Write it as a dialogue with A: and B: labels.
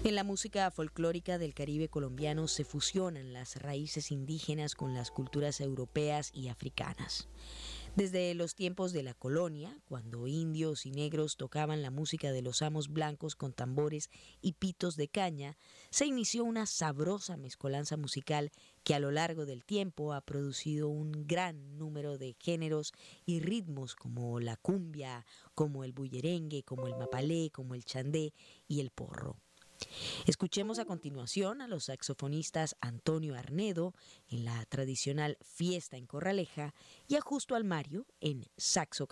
A: En la música folclórica del Caribe colombiano se fusionan las raíces indígenas con las culturas europeas y africanas. Desde los tiempos de la colonia, cuando indios y negros tocaban la música de los amos blancos con tambores y pitos de caña, se inició una sabrosa mezcolanza musical que a lo largo del tiempo ha producido un gran número de géneros y ritmos como la cumbia, como el bullerengue, como el mapalé, como el chandé y el porro. Escuchemos a continuación a los saxofonistas Antonio Arnedo en la tradicional Fiesta en Corraleja y a Justo Almario en saxo